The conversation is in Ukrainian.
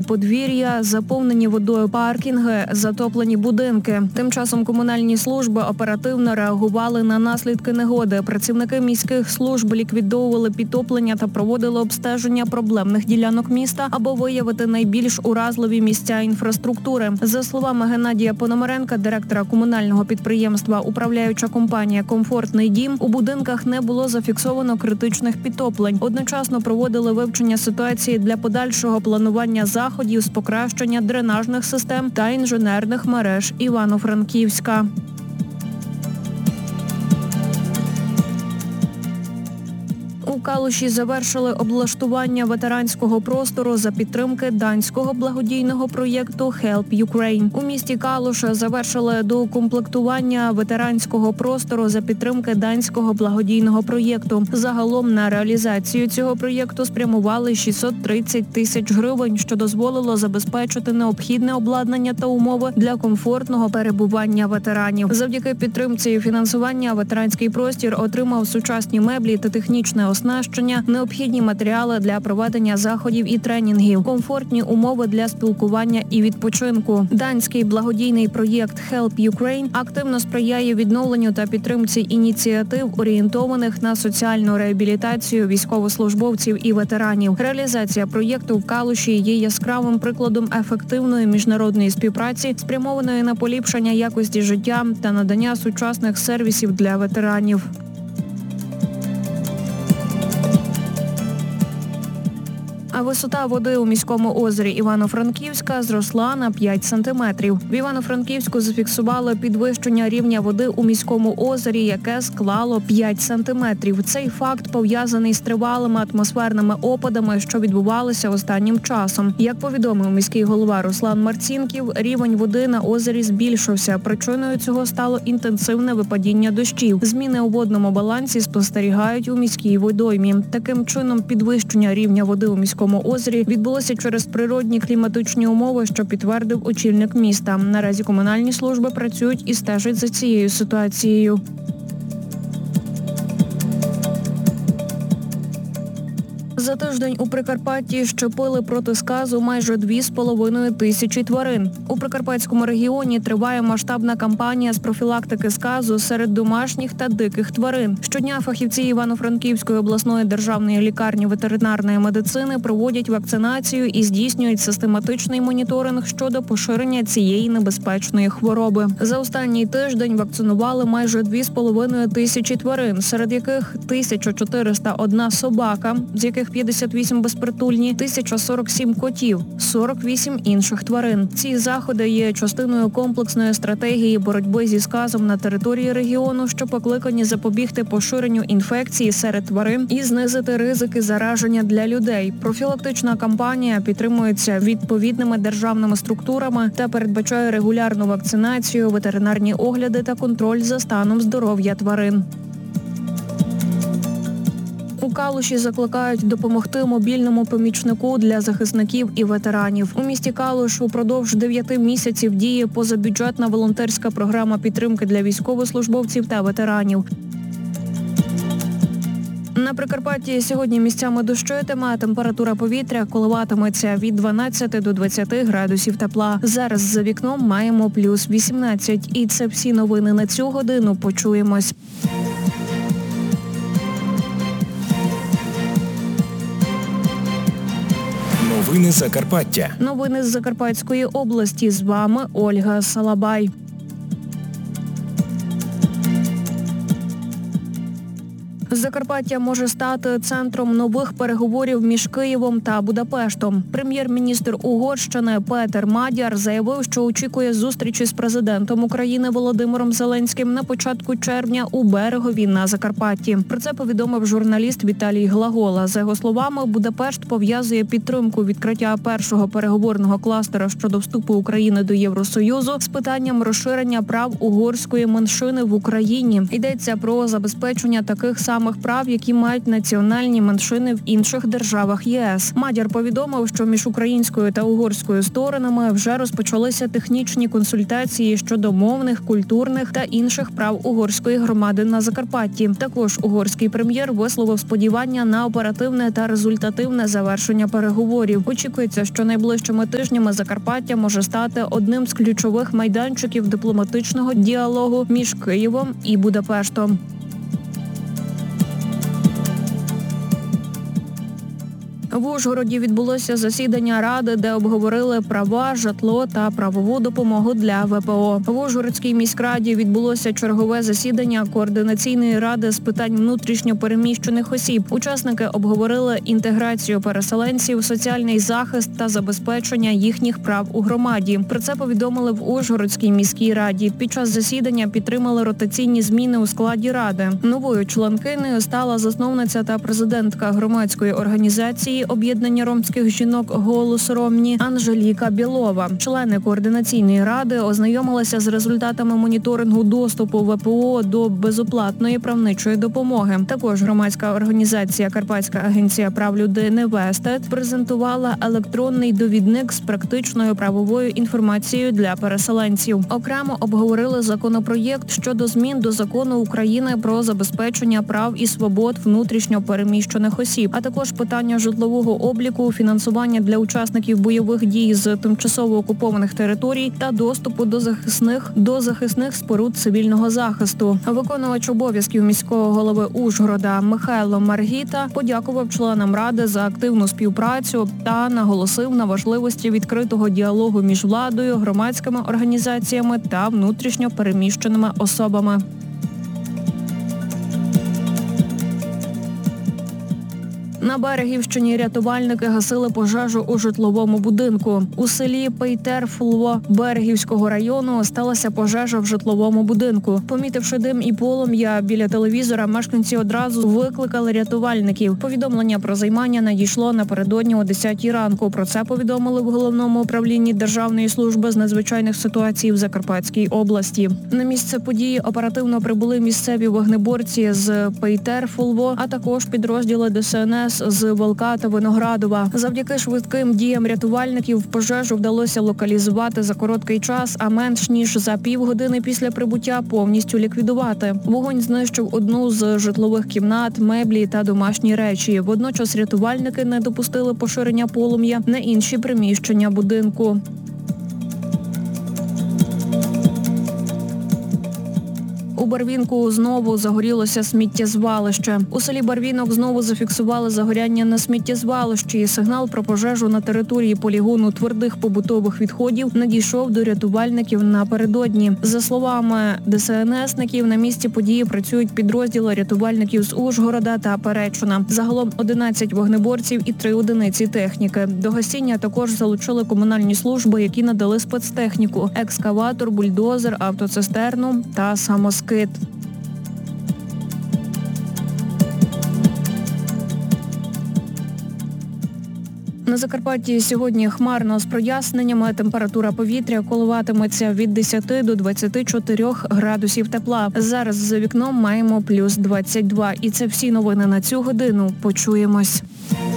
подвір'я, заповнені водою паркінги, затоплені будинки. Тим часом комунальні служби оперативно реагували на наслідки негоди. Працівники міських служб ліквідовували підтоплення та проводили обстеження проблемних ділянок міста, аби виявити найбільш уразливі місця інфраструктури. За словами Геннадія Пономаренка, директора комунального підприємства «Управляюча компанія «Комфортний дім», у будинках не було зафіксовано критичних підтоплень. Одночасно проводили вивчення ситуації для подальшого планування заходів з покращення дренажних систем та інженерних мереж Івано-Франківська. У Калуші завершили облаштування ветеранського простору за підтримки данського благодійного проєкту Help Ukraine. У місті Калуша завершили доукомплектування ветеранського простору за підтримки данського благодійного проєкту. Загалом на реалізацію цього проєкту спрямували 630 тисяч гривень, що дозволило забезпечити необхідне обладнання та умови для комфортного перебування ветеранів. Завдяки підтримці і фінансування ветеранський простір отримав сучасні меблі та технічне оснащення, необхідні матеріали для проведення заходів і тренінгів, комфортні умови для спілкування і відпочинку. Данський благодійний проєкт Help Ukraine активно сприяє відновленню та підтримці ініціатив, орієнтованих на соціальну реабілітацію військовослужбовців і ветеранів. Реалізація проєкту в Калуші є яскравим прикладом ефективної міжнародної співпраці, спрямованої на поліпшення якості життя та надання сучасних сервісів для ветеранів. А висота води у міському озері Івано-Франківська зросла на 5 сантиметрів. В Івано-Франківську зафіксували підвищення рівня води у міському озері, яке склало 5 сантиметрів. Цей факт пов'язаний з тривалими атмосферними опадами, що відбувалися останнім часом. Як повідомив міський голова Руслан Марцінків, рівень води на озері збільшився. Причиною цього стало інтенсивне випадіння дощів. Зміни у водному балансі спостерігають у міській водоймі. Таким чином, підвищення рівня води у міському озері відбулося через природні кліматичні умови, що підтвердив очільник міста. Наразі комунальні служби працюють і стежать за цією ситуацією. За тиждень у Прикарпатті щепили проти сказу майже 2,5 тисячі тварин. У Прикарпатському регіоні триває масштабна кампанія з профілактики сказу серед домашніх та диких тварин. Щодня фахівці Івано-Франківської обласної державної лікарні ветеринарної медицини проводять вакцинацію і здійснюють систематичний моніторинг щодо поширення цієї небезпечної хвороби. За останній тиждень вакцинували майже 2,5 тисячі тварин, серед яких 1401 собака, з яких 58 безпритульні, 1047 котів, 48 інших тварин. Ці заходи є частиною комплексної стратегії боротьби зі сказом на території регіону, що покликані запобігти поширенню інфекції серед тварин і знизити ризики зараження для людей. Профілактична кампанія підтримується відповідними державними структурами та передбачає регулярну вакцинацію, ветеринарні огляди та контроль за станом здоров'я тварин. У Калуші закликають допомогти мобільному помічнику для захисників і ветеранів. У місті Калуш упродовж 9 місяців діє позабюджетна волонтерська програма підтримки для військовослужбовців та ветеранів. На Прикарпатті сьогодні місцями дощитиме, а температура повітря коливатиметься від 12 до 20 градусів тепла. Зараз за вікном маємо плюс 18. І це всі новини на цю годину. Почуємось. Новини Закарпаття. Новини з Закарпатської області. З вами Ольга Салабай. Закарпаття може стати центром нових переговорів між Києвом та Будапештом. Прем'єр-міністр Угорщини Петер Мадяр заявив, що очікує зустрічі з президентом України Володимиром Зеленським на початку червня у Берегові на Закарпатті. Про це повідомив журналіст Віталій Глагола. За його словами, Будапешт пов'язує підтримку відкриття першого переговорного кластера щодо вступу України до Євросоюзу з питанням розширення прав угорської меншини в Україні. Йдеться про забезпечення таких самих самих прав, які мають національні меншини в інших державах ЄС. Мадяр повідомив, що між українською та угорською сторонами вже розпочалися технічні консультації щодо мовних, культурних та інших прав угорської громади на Закарпатті. Також угорський прем'єр висловив сподівання на оперативне та результативне завершення переговорів. Очікується, що найближчими тижнями Закарпаття може стати одним з ключових майданчиків дипломатичного діалогу між Києвом і Будапештом. В Ужгороді відбулося засідання Ради, де обговорили права, житло та правову допомогу для ВПО. В Ужгородській міськраді відбулося чергове засідання Координаційної ради з питань внутрішньо переміщених осіб. Учасники обговорили інтеграцію переселенців, соціальний захист та забезпечення їхніх прав у громаді. Про це повідомили в Ужгородській міській раді. Під час засідання підтримали ротаційні зміни у складі ради. Новою членкинею стала засновниця та президентка громадської організації об'єднання ромських жінок «Голос Ромні» Анжеліка Білова. Члени Координаційної ради ознайомилися з результатами моніторингу доступу ВПО до безоплатної правничої допомоги. Також громадська організація «Карпатська агенція прав людини» Вестед презентувала електронний довідник з практичною правовою інформацією для переселенців. Окремо обговорили законопроєкт щодо змін до Закону України про забезпечення прав і свобод внутрішньо переміщених осіб, а також питання житлового обліку, фінансування для учасників бойових дій з тимчасово окупованих територій та доступу до захисних споруд цивільного захисту. Виконувач обов'язків міського голови Ужгорода Михайло Маргіта подякував членам ради за активну співпрацю та наголосив на важливості відкритого діалогу між владою, громадськими організаціями та внутрішньо переміщеними особами. На Берегівщині рятувальники гасили пожежу у житловому будинку. У селі Пейтерфулво Берегівського району сталася пожежа в житловому будинку. Помітивши дим і полум'я біля телевізора, мешканці одразу викликали рятувальників. Повідомлення про займання надійшло напередодні о 10-й ранку. Про це повідомили в Головному управлінні Державної служби з надзвичайних ситуацій в Закарпатській області. На місце події оперативно прибули місцеві вогнеборці з Пейтерфулво, а також підрозділи ДСНС з Волка та Виноградова. Завдяки швидким діям рятувальників пожежу вдалося локалізувати за короткий час, а менш ніж за півгодини після прибуття повністю ліквідувати. Вогонь знищив одну з житлових кімнат, меблі та домашні речі. Водночас рятувальники не допустили поширення полум'я на інші приміщення будинку. У Барвінку знову загорілося сміттєзвалище. У селі Барвінок знову зафіксували загоряння на сміттєзвалищі. Сигнал про пожежу на території полігону твердих побутових відходів надійшов до рятувальників напередодні. За словами ДСНСників, на місці події працюють підрозділи рятувальників з Ужгорода та Перечина. Загалом 11 вогнеборців і 3 одиниці техніки. До гасіння також залучили комунальні служби, які надали спецтехніку – екскаватор, бульдозер, автоцистерну та самоскид. На Закарпатті сьогодні хмарно з проясненнями. Температура повітря коливатиметься від 10 до 24 градусів тепла. Зараз за вікном маємо плюс 22. І це всі новини на цю годину. Почуємось.